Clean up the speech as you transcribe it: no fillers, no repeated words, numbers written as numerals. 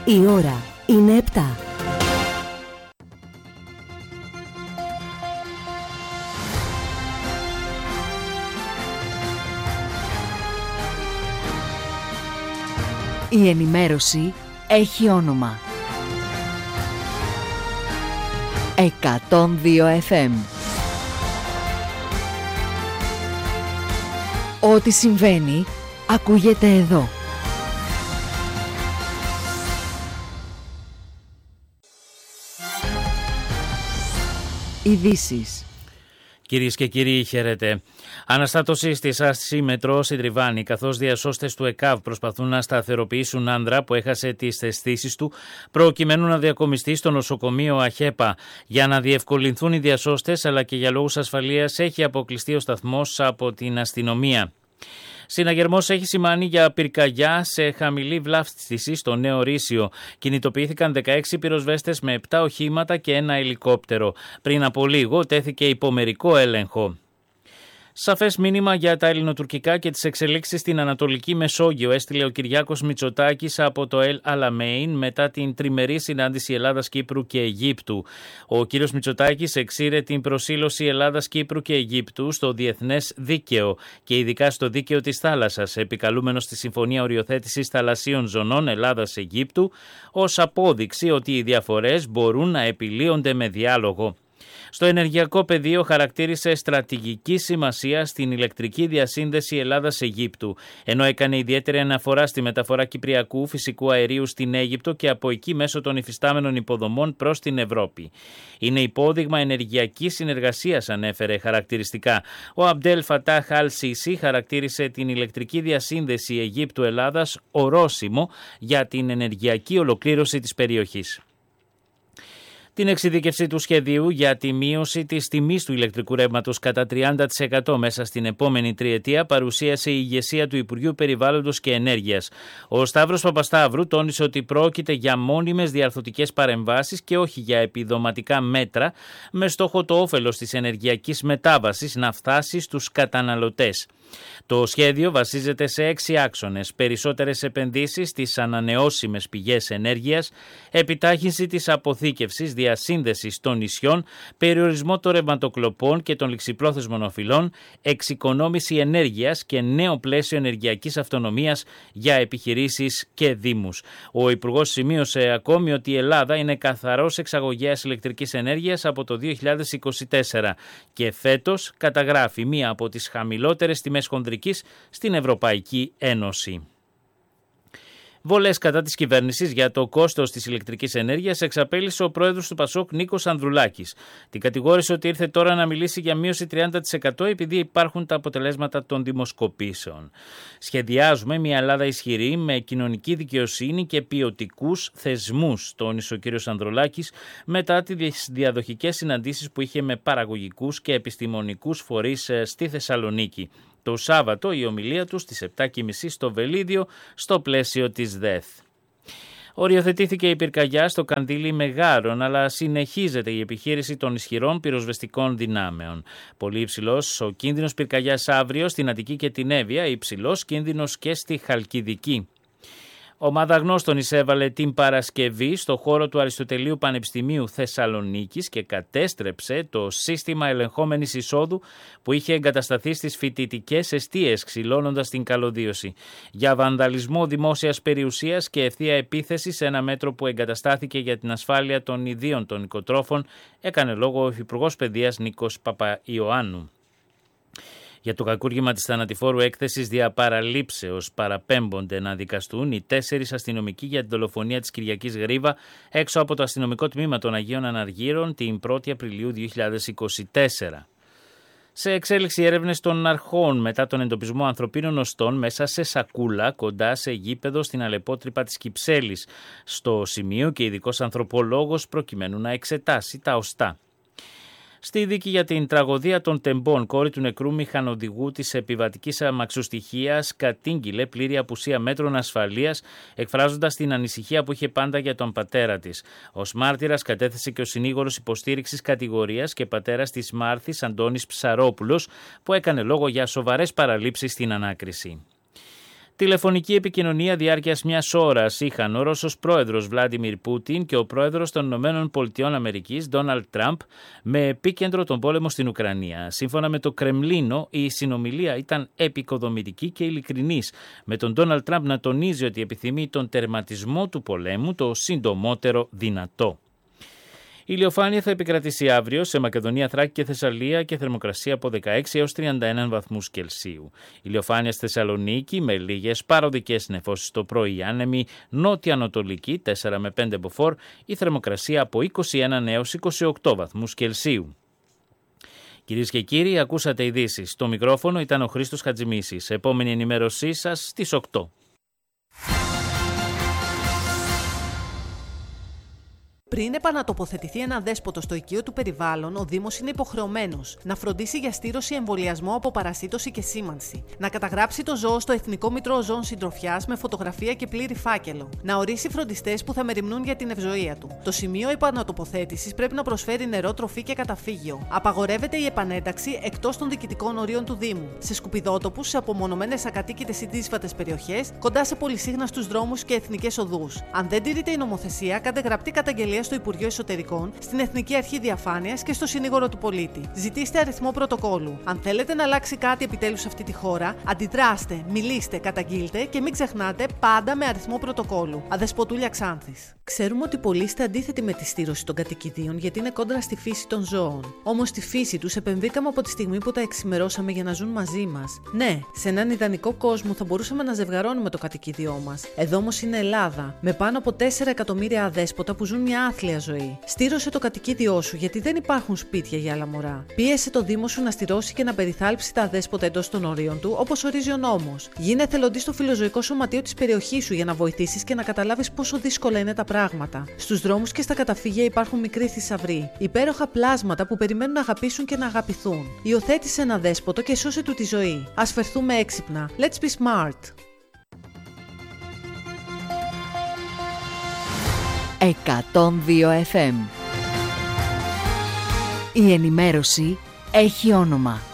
Η ώρα είναι 7. Η ενημέρωση έχει όνομα. 102 FM. Ό,τι συμβαίνει, ακούγεται εδώ. Ειδήσεις. Κυρίες και κύριοι, χαίρετε. Αναστάτωση στη Άστη Μετρό συντριβάνει, καθώς διασώστες του ΕΚΑΒ προσπαθούν να σταθεροποιήσουν άνδρα που έχασε τις αισθήσεις του, προκειμένου να διακομιστεί στο νοσοκομείο ΑΧΕΠΑ. Για να διευκολυνθούν οι διασώστες, αλλά και για λόγους ασφαλείας, έχει αποκλειστεί ο σταθμός από την αστυνομία. Συναγερμός έχει σημάνει για πυρκαγιά σε χαμηλή βλάφτιση στο Νέο Ρήσιο. Κινητοποιήθηκαν 16 πυροσβέστες με 7 οχήματα και ένα ελικόπτερο. Πριν από λίγο τέθηκε υπομερικό έλεγχο. Σαφές μήνυμα για τα ελληνοτουρκικά και τις εξελίξεις στην Ανατολική Μεσόγειο έστειλε ο Κυριάκος Μητσοτάκης από το Ελ Αλαμέιν μετά την τριμερή συνάντηση Ελλάδας, Κύπρου και Αιγύπτου. Ο κύριος Μητσοτάκης εξήρε την προσήλωση Ελλάδας, Κύπρου και Αιγύπτου στο διεθνές δίκαιο και ειδικά στο δίκαιο της θάλασσας, επικαλούμενος στη Συμφωνία Οριοθέτησης Θαλασσίων Ζωνών Ελλάδας-Αιγύπτου ως απόδειξη ότι οι διαφορές μπορούν να επιλύονται με διάλογο. Στο ενεργειακό πεδίο χαρακτήρισε στρατηγική σημασία στην ηλεκτρική διασύνδεση Ελλάδας-Αιγύπτου, ενώ έκανε ιδιαίτερη αναφορά στη μεταφορά κυπριακού φυσικού αερίου στην Αίγυπτο και από εκεί μέσω των υφιστάμενων υποδομών προς την Ευρώπη. Είναι υπόδειγμα ενεργειακής συνεργασίας, ανέφερε χαρακτηριστικά. Ο Αμπτέλ Φατάχ Αλ Σίσι χαρακτήρισε την ηλεκτρική διασύνδεση Αιγύπτου-Ελλάδας ορόσημο για την ενεργειακή ολοκλήρωση της περιοχής. Την εξειδίκευση του σχεδίου για τη μείωση της τιμής του ηλεκτρικού ρεύματος κατά 30% μέσα στην επόμενη τριετία παρουσίασε η ηγεσία του Υπουργείου Περιβάλλοντος και Ενέργειας. Ο Σταύρος Παπασταύρου τόνισε ότι πρόκειται για μόνιμες διαρθρωτικές παρεμβάσεις και όχι για επιδοματικά μέτρα, με στόχο το όφελος της ενεργειακής μετάβασης να φτάσει στους καταναλωτές. Το σχέδιο βασίζεται σε 6 άξονες: περισσότερες επενδύσεις στις ανανεώσιμες πηγές ενέργειας, επιτάχυνση της αποθήκευσης, διασύνδεσης των νησιών, περιορισμό των ρευματοκλοπών και των ληξιπρόθεσμων οφειλών, εξοικονόμηση ενέργειας και νέο πλαίσιο ενεργειακής αυτονομίας για επιχειρήσεις και δήμους. Ο Υπουργός σημείωσε ακόμη ότι η Ελλάδα είναι καθαρός εξαγωγέας ηλεκτρικής ενέργειας από το 2024 και φέτος καταγράφει μία από τις χαμηλότερες τιμές χονδρικής στην Ευρωπαϊκή Ένωση. Βολές κατά της κυβέρνησης για το κόστος της ηλεκτρικής ενέργειας εξαπέλυσε ο πρόεδρος του Πασόκ Νίκος Ανδρουλάκης. Την κατηγόρησε ότι ήρθε τώρα να μιλήσει για μείωση 30% επειδή υπάρχουν τα αποτελέσματα των δημοσκοπήσεων. Σχεδιάζουμε μια Ελλάδα ισχυρή με κοινωνική δικαιοσύνη και ποιοτικούς θεσμούς, τόνισε ο κ. Ανδρουλάκης μετά τις διαδοχικές συναντήσεις που είχε με παραγωγικούς και επιστημονικούς φορείς στη Θεσσαλονίκη. Το Σάββατο η ομιλία του στις 7.30 στο Βελίδιο στο πλαίσιο της ΔΕΘ. Οριοθετήθηκε η πυρκαγιά στο Καντήλι Μεγάρων, αλλά συνεχίζεται η επιχείρηση των ισχυρών πυροσβεστικών δυνάμεων. Πολύ υψηλός ο κίνδυνος πυρκαγιάς αύριο στην Αττική και την Εύβοια, υψηλός κίνδυνος και στη Χαλκιδική. Ομάδα Γνώστων εισέβαλε την Παρασκευή στο χώρο του Αριστοτελείου Πανεπιστημίου Θεσσαλονίκης και κατέστρεψε το σύστημα ελεγχόμενης εισόδου που είχε εγκατασταθεί στις φοιτητικές εστίες, ξυλώνοντας την καλωδίωση. Για βανδαλισμό δημόσιας περιουσίας και ευθεία επίθεση σε ένα μέτρο που εγκαταστάθηκε για την ασφάλεια των ιδίων των οικοτρόφων, έκανε λόγο ο Υφυπουργός Παιδείας Νίκος Παπαϊωάννου. Για το κακούργημα της θανατηφόρου έκθεσης δια παραλήψεως παραπέμπονται να δικαστούν οι 4 αστυνομικοί για την δολοφονία της Κυριακής Γρίβα έξω από το αστυνομικό τμήμα των Αγίων Αναργύρων την 1η Απριλίου 2024. Σε εξέλιξη έρευνες των αρχών μετά τον εντοπισμό ανθρωπίνων οστών μέσα σε σακούλα κοντά σε γήπεδο στην Αλεπότρυπα της Κυψέλης. Στο σημείο και ειδικός ανθρωπολόγος προκειμένου να εξετάσει τα οστά. Στη δίκη για την τραγωδία των Τεμπών, κόρη του νεκρού μηχανοδηγού της επιβατικής αμαξοστοιχείας κατήγγειλε πλήρη απουσία μέτρων ασφαλείας, εκφράζοντας την ανησυχία που είχε πάντα για τον πατέρα της. Ως μάρτυρας κατέθεσε και ο συνήγορος υποστήριξης κατηγορίας και πατέρας της Μάρθης, Αντώνης Ψαρόπουλος, που έκανε λόγο για σοβαρές παραλήψεις στην ανάκριση. Τηλεφωνική επικοινωνία διάρκειας μιας ώρας είχαν ο Ρώσος πρόεδρος Βλάντιμιρ Πούτιν και ο πρόεδρος των Ηνωμένων Πολιτειών Αμερικής Ντόναλντ Τραμπ με επίκεντρο τον πόλεμο στην Ουκρανία. Σύμφωνα με το Κρεμλίνο, η συνομιλία ήταν επικοδομητική και ειλικρινής, με τον Ντόναλντ Τραμπ να τονίζει ότι επιθυμεί τον τερματισμό του πολέμου το συντομότερο δυνατό. Η ηλιοφάνεια θα επικρατήσει αύριο σε Μακεδονία, Θράκη και Θεσσαλία και θερμοκρασία από 16 έως 31 βαθμούς Κελσίου. Η ηλιοφάνεια στη Θεσσαλονίκη με λίγες παροδικές νεφώσεις το πρωί, άνεμη νότια-ανατολική 4 με 5 μποφόρ, η θερμοκρασία από 21 έως 28 βαθμούς Κελσίου. Κυρίες και κύριοι, ακούσατε ειδήσεις. Στο μικρόφωνο ήταν ο Χρήστος Χατζημίσης. Επόμενη ενημέρωσή σας στις 8. Πριν επανατοποθετηθεί ένα δέσποτο στο οικείο του περιβάλλον, ο Δήμος είναι υποχρεωμένος να φροντίσει για στήρωση, εμβολιασμό από παρασίτωση και σήμανση, να καταγράψει το ζώο στο Εθνικό Μητρό Ζώων Συντροφιάς με φωτογραφία και πλήρη φάκελο, να ορίσει φροντιστές που θα μεριμνούν για την ευζοία του. Το σημείο επανατοποθέτησης πρέπει να προσφέρει νερό, τροφή και καταφύγιο. Απαγορεύεται η επανένταξη εκτός των διοικητικών ορίων του Δήμου, σε σκουπιδότοπους, σε απομονωμένες ακατοίκητες ή δύσβατες περιοχές, κοντά σε πολυσύχναστους δρόμους και εθνικές οδούς. Αν δεν τηρείται η νομοθεσία, κάντε γραπτή καταγγελία στο Υπουργείο Εσωτερικών, στην Εθνική Αρχή Διαφάνειας και στο Συνήγορο του Πολίτη. Ζητήστε αριθμό πρωτοκόλου. Αν θέλετε να αλλάξει κάτι επιτέλους σε αυτή τη χώρα, αντιδράστε, μιλήστε, καταγγείλτε και μην ξεχνάτε πάντα με αριθμό πρωτοκόλου. Αδεσποτούλια Ξάνθης. Ξέρουμε ότι πολλοί είστε αντίθετοι με τη στήρωση των κατοικιδίων γιατί είναι κόντρα στη φύση των ζώων. Όμως στη φύση τους επεμβήκαμε από τη στιγμή που τα εξημερώσαμε για να ζουν μαζί μας. Ναι, σε έναν ιδανικό κόσμο θα μπορούσαμε να ζευγαρώνουμε το κατοικίδιό μας. Εδώ όμως είναι Ελλάδα, με πάνω από 4 εκατομμύρια αδέσποτα που ζουν μια άθλια ζωή. Στήρωσε το κατοικίδιό σου γιατί δεν υπάρχουν σπίτια για άλλα μωρά. Πίεσε το Δήμο σου να στηρώσει και να περιθάλψει τα αδέσποτα εντός των ορίων του, όπως ορίζει ο νόμος. Γίνε εθελοντής στο φιλοζωικό σωματείο της περιοχής σου για να βοηθήσεις και να καταλάβεις πόσο δύσκολα είναι τα πράγματα. Στους δρόμους και στα καταφύγια υπάρχουν μικροί θησαυροί, υπέροχα πλάσματα που περιμένουν να αγαπήσουν και να αγαπηθούν. Υιοθέτησε ένα δέσποτο και σώσε του τη ζωή. Ας φερθούμε έξυπνα. Let's be smart. 102 FM. Η ενημέρωση έχει όνομα.